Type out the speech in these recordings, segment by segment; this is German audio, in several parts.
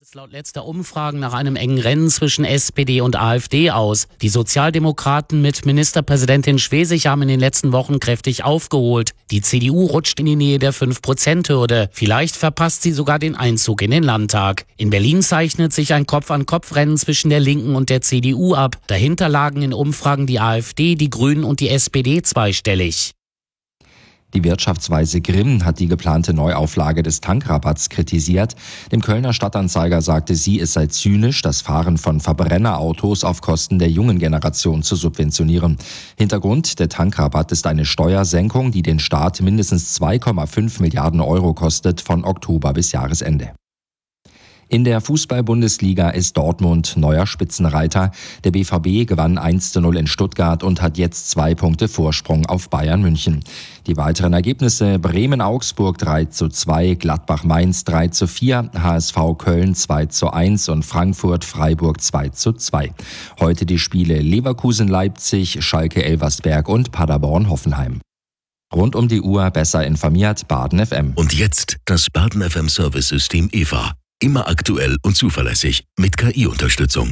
jetzt laut letzter Umfragen nach einem engen Rennen zwischen SPD und AfD aus. Die Sozialdemokraten mit Ministerpräsidentin Schwesig haben in den letzten Wochen kräftig aufgeholt. Die CDU rutscht in die Nähe der 5%-Hürde. Vielleicht verpasst sie sogar den Einzug in den Landtag. In Berlin zeichnet sich ein Kopf-an-Kopf-Rennen zwischen der Linken und der CDU ab. Dahinter lagen in Umfragen die AfD, die Grünen und die SPD zweistellig. Die Wirtschaftsweise Grimm hat die geplante Neuauflage des Tankrabatts kritisiert. Dem Kölner Stadtanzeiger sagte sie, es sei zynisch, das Fahren von Verbrennerautos auf Kosten der jungen Generation zu subventionieren. Hintergrund, der Tankrabatt ist eine Steuersenkung, die den Staat mindestens 2,5 Milliarden Euro kostet von Oktober bis Jahresende. In der Fußball-Bundesliga ist Dortmund neuer Spitzenreiter. Der BVB gewann 1:0 in Stuttgart und hat jetzt 2 Punkte Vorsprung auf Bayern München. Die weiteren Ergebnisse: Bremen-Augsburg 3:2, Gladbach-Mainz 3:4, HSV Köln 2:1 und Frankfurt-Freiburg 2:2. Heute die Spiele Leverkusen-Leipzig, Schalke-Elversberg und Paderborn-Hoffenheim. Rund um die Uhr besser informiert, Baden FM. Und jetzt das Baden FM Service-System EVA. Immer aktuell und zuverlässig mit KI-Unterstützung.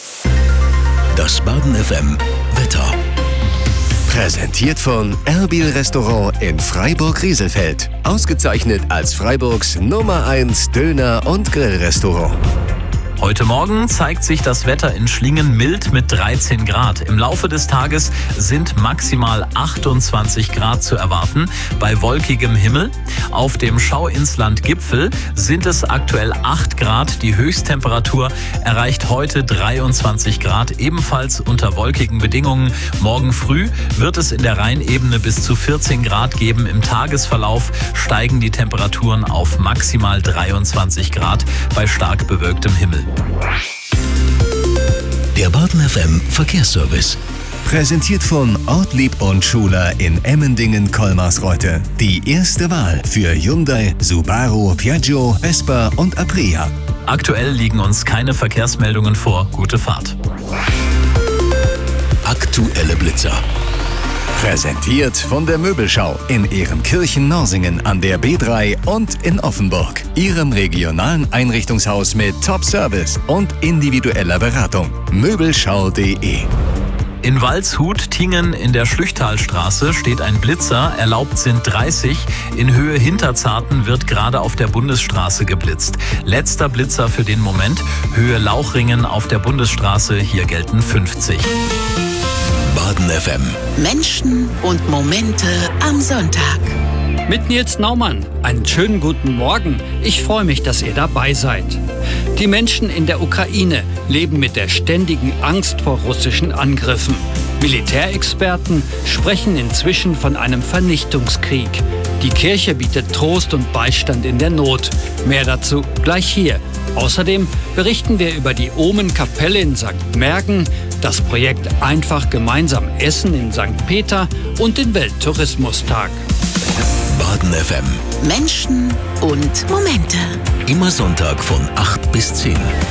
Das Baden FM Wetter. Präsentiert von Erbil Restaurant in Freiburg-Rieselfeld. Ausgezeichnet als Freiburgs Nummer 1 Döner- und Grillrestaurant. Heute Morgen zeigt sich das Wetter in Schlingen mild mit 13 Grad. Im Laufe des Tages sind maximal 28 Grad zu erwarten bei wolkigem Himmel. Auf dem Schauinsland-Gipfel sind es aktuell 8 Grad. Die Höchsttemperatur erreicht heute 23 Grad, ebenfalls unter wolkigen Bedingungen. Morgen früh wird es in der Rheinebene bis zu 14 Grad geben. Im Tagesverlauf steigen die Temperaturen auf maximal 23 Grad bei stark bewölktem Himmel. Der Baden FM Verkehrsservice. Präsentiert von Ortlieb und Schuler in Emmendingen-Kolmarsreuth. Die erste Wahl für Hyundai, Subaru, Piaggio, Vespa und Aprilia. Aktuell liegen uns keine Verkehrsmeldungen vor. Gute Fahrt. Aktuelle Blitzer. Präsentiert von der Möbelschau in Ehrenkirchen-Norsingen an der B3 und in Offenburg. Ihrem regionalen Einrichtungshaus mit Top-Service und individueller Beratung. Möbelschau.de. In Waldshut-Tingen in der Schlüchtalstraße steht ein Blitzer, erlaubt sind 30. In Höhe Hinterzarten wird gerade auf der Bundesstraße geblitzt. Letzter Blitzer für den Moment, Höhe Lauchringen auf der Bundesstraße, hier gelten 50. Baden FM. Menschen und Momente am Sonntag. Mit Nils Naumann. Einen schönen guten Morgen. Ich freue mich, dass ihr dabei seid. Die Menschen in der Ukraine leben mit der ständigen Angst vor russischen Angriffen. Militärexperten sprechen inzwischen von einem Vernichtungskrieg. Die Kirche bietet Trost und Beistand in der Not. Mehr dazu gleich hier. Außerdem berichten wir über die Omenkapelle in St. Mergen, das Projekt Einfach gemeinsam essen in St. Peter und den Welttourismustag. Baden FM. Menschen und Momente. Immer Sonntag von 8 bis 10.